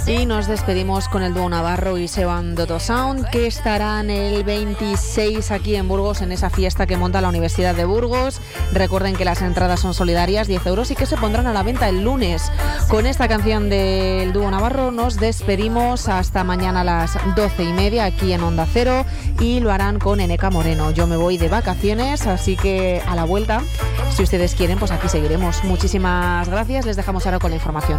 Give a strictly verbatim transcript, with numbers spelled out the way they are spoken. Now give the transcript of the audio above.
Y nos despedimos con el dúo Navarro y Seban Doto Sound, que estarán el veintiséis aquí en Burgos en esa fiesta que monta la Universidad de Burgos. Recuerden que las entradas son solidarias, diez euros, y que se pondrán a la venta el lunes. Con esta canción del dúo Navarro nos despedimos hasta mañana a las doce y media aquí en Onda Cero, y lo harán con Eneca Moreno. Yo me voy de vacaciones, así que a la vuelta, si ustedes quieren, pues aquí seguiremos. Muchísimas gracias, les dejamos ahora con la información.